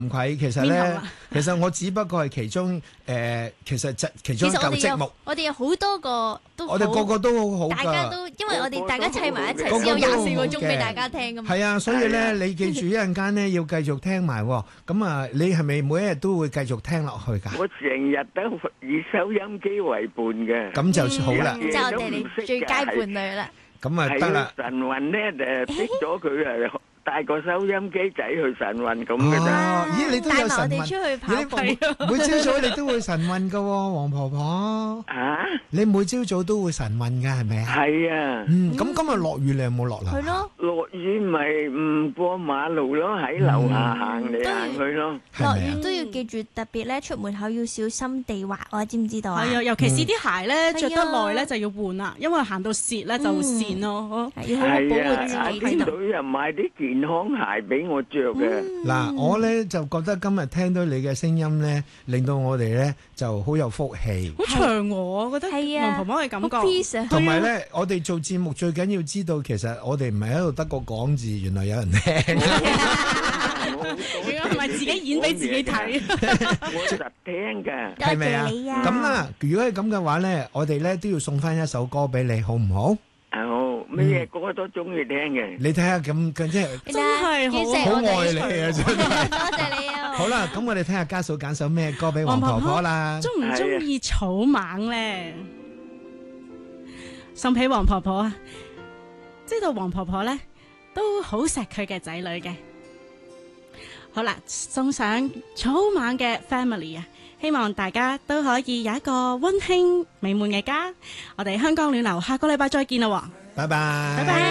唔愧，其實咧，其實我只不過係其中其中一嚿積木。 我哋有好多個都好， 我哋個個都好好㗎。 大家都因為我哋大家砌埋一齊先有24個鐘俾大家聽㗎嘛。 係啊，所以咧，你記住一陣間咧要繼續聽埋喎。咁啊，你係咪每一日都會繼續聽落去㗎？ 我成日都以收音機為伴嘅。 咁就好啦。 就我哋哋最佳伴侶啦。 咁啊得啦。 晨運咧就識咗佢啊！帶個收音機仔去晨運咁嘅咋？ 咦，你都有晨運？ 帶埋我哋出去跑步。 每朝早你都會晨運噶，黃婆婆。 啊？ 你每朝早都會晨運噶，係咪啊？ 係啊。 咁今日落雨，你有冇落樓？ 係咯。 落雨咪唔過馬路咯，喺樓下行嚟行去咯。 落雨都要記住，特別咧出門口要小心地滑，我知唔知道啊？ 係啊，尤其是啲鞋咧着得耐咧就要換啦，因為行到蝕咧就跣咯。 要好好保護自己。 邊度又買啲健康鞋俾我着嘅？ 嗱，我咧就覺得今日聽到你嘅聲音咧，令到我哋咧就好有福氣。 好長喎，我覺得黃婆婆嘅感覺。 同埋咧，我哋做節目最緊要知道，其實我哋唔係喺度得個講字，原來有人聽。 唔係自己演俾自己睇。 我實聽㗎。 係咪啊？咁啦，如果係咁嘅話咧，我哋咧都要送翻一首歌俾你，好唔好？ 好，咩歌都中意聽嘅。 你睇下咁即係真係好愛你啊！真係多謝你啊！ 好啦，咁我哋聽下家嫂揀首咩歌俾黃婆婆啦。 中唔中意草蜢咧？送俾黃婆婆啊！知道黃婆婆咧都好錫佢嘅仔女嘅。好啦，送上草蜢嘅 Family 啊！希望大家都可以有一個溫馨美滿嘅家。我哋香港暖流下個禮拜再見啦！ 拜拜。 拜拜。